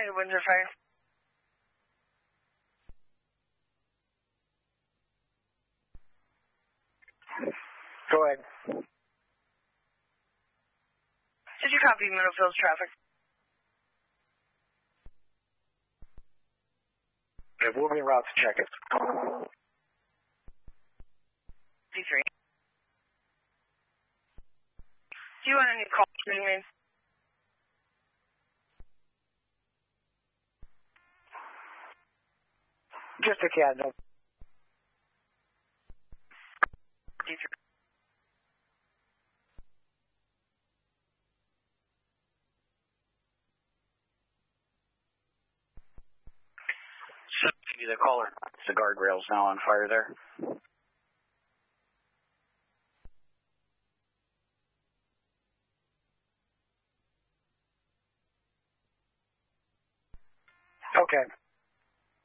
New Windsor Fire. Go ahead. Did you copy Middlefield traffic? Okay, we'll be en route to check it. D3. Do you want any calls being made? Just a cat, no. D3. The caller. The guardrail's now on fire there. Okay.